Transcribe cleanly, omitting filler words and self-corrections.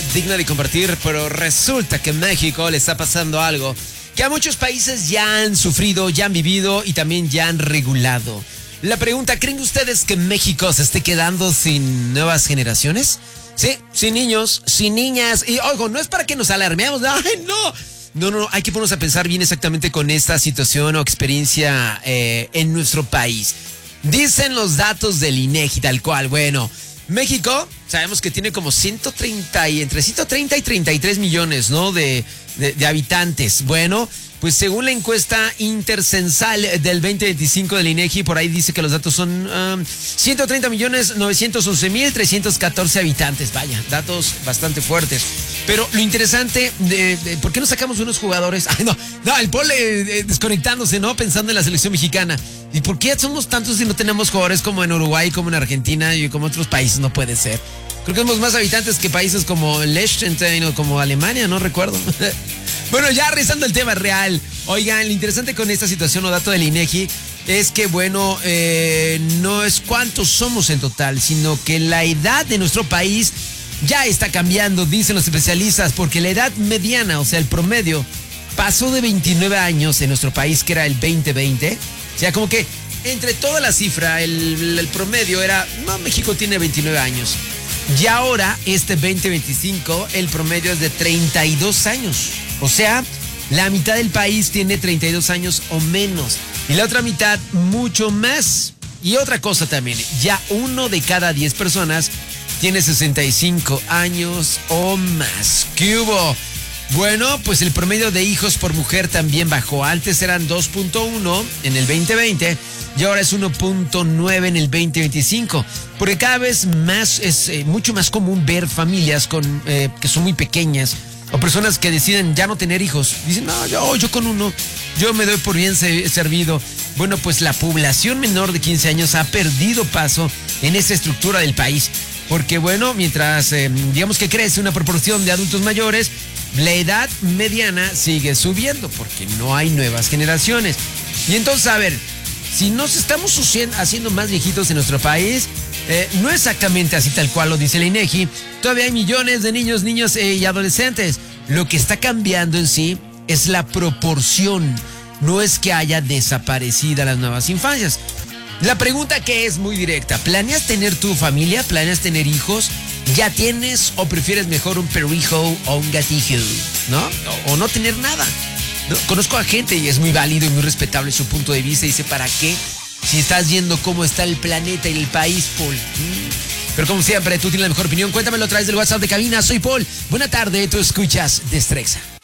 digna de compartir, pero resulta que en México le está pasando algo que a muchos países ya han sufrido, ya han vivido y también ya han regulado. La pregunta, ¿creen ustedes que México se esté quedando sin nuevas generaciones? Sí, sin niños, sin niñas. Y ojo, no es para que nos alarmeamos. ¡Ay, no! No, hay que ponernos a pensar bien exactamente con esta situación o experiencia en nuestro país. Dicen los datos del INEGI tal cual. Bueno, México sabemos que tiene como entre 130 y 33 millones, ¿no? de habitantes. Bueno, pues según la encuesta intercensal del 2025 del INEGI, por ahí dice que los datos son 130.911.314 habitantes. Vaya, datos bastante fuertes. Pero lo interesante, ¿por qué no sacamos unos jugadores? Ay, no, el Paul desconectándose, ¿no? Pensando en la selección mexicana. ¿Y por qué somos tantos si no tenemos jugadores como en Uruguay, como en Argentina y como otros países? No puede ser. Creo que tenemos más habitantes que países como Liechtenstein o como Alemania, no recuerdo. Bueno, ya rezando el tema real. Oigan, lo interesante con esta situación o dato del INEGI es que, bueno, no es cuántos somos en total, sino que la edad de nuestro país ya está cambiando, dicen los especialistas, porque la edad mediana, o sea, el promedio, pasó de 29 años en nuestro país, que era el 2020. O sea, como que entre toda la cifra, el promedio era, no, México tiene 29 años. Y ahora, este 2025, el promedio es de 32 años. O sea, la mitad del país tiene 32 años o menos. Y la otra mitad, mucho más. Y otra cosa también, ya 1 de cada 10 personas tiene 65 años o más. ¿Qué hubo? Bueno, pues el promedio de hijos por mujer también bajó. Antes eran 2.1 en el 2020 y ahora es 1.9 en el 2025. Porque cada vez más es mucho más común ver familias que son muy pequeñas o personas que deciden ya no tener hijos. Dicen, no, yo con uno, yo me doy por bien servido. Bueno, pues la población menor de 15 años ha perdido paso en esa estructura del país. Porque bueno, mientras digamos que crece una proporción de adultos mayores, la edad mediana sigue subiendo porque no hay nuevas generaciones. Y entonces, a ver, si nos estamos haciendo más viejitos en nuestro país, no exactamente así tal cual lo dice el INEGI, todavía hay millones de niños y adolescentes. Lo que está cambiando en sí es la proporción, no es que haya desaparecido las nuevas infancias. La pregunta que es muy directa, ¿planeas tener tu familia? ¿Planeas tener hijos? ¿Ya tienes o prefieres mejor un perrijo o un gatito? ¿No? O no tener nada. ¿No? Conozco a gente y es muy válido y muy respetable su punto de vista. Dice, ¿para qué? Si estás viendo cómo está el planeta y el país, Paul. Pero como siempre, tú tienes la mejor opinión. Cuéntamelo a través del WhatsApp de cabina. Soy Paul. Buena tarde, tú escuchas Destrexa.